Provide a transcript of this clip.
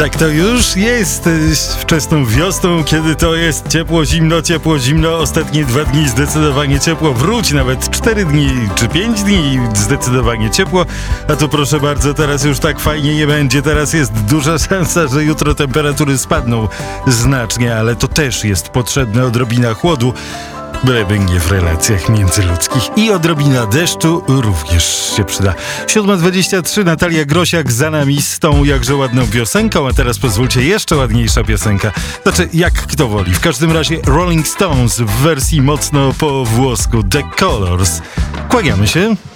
Tak to już jest wczesną wiosną, kiedy to jest ciepło, zimno. Ostatnie 2 dni zdecydowanie ciepło. Wróć nawet 4 dni czy 5 dni zdecydowanie ciepło. A to proszę bardzo, teraz już tak fajnie nie będzie. Teraz jest duża szansa, że jutro temperatury spadną znacznie, ale to też jest potrzebne odrobina chłodu. Byleby nie w relacjach międzyludzkich. I odrobina deszczu również się przyda. 7:23, Natalia Grosiak za nami z tą jakże ładną piosenką, a teraz pozwólcie, jeszcze ładniejsza piosenka. Znaczy, jak kto woli. W każdym razie Rolling Stones w wersji mocno po włosku The Colors. Kłaniamy się.